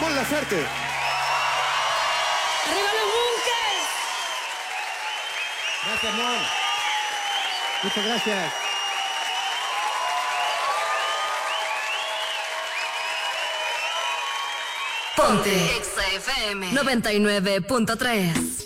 Mon Laferte. ¡Arriba los Bunkers! Gracias, Mon. Muchas gracias. Ponte XFM 99.3.